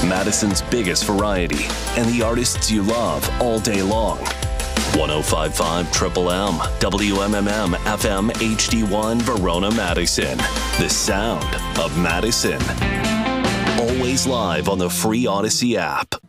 Madison's biggest variety and the artists you love all day long. 105.5 Triple M, WMMM FM HD1 Verona, Madison. The sound of Madison. Always live on the free Odyssey app.